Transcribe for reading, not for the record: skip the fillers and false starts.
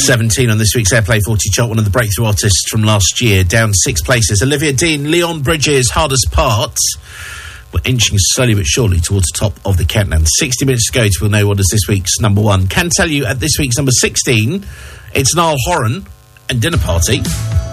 17 on this week's Airplay 40 chart, one of the breakthrough artists from last year, down 6 places. Olivia Dean, Leon Bridges, Hardest Part. We're inching slowly but surely towards the top of the countdown. 60 minutes to go till we'll know what is this week's number 1. Can tell you at this week's number 16, it's Niall Horan and Dinner Party.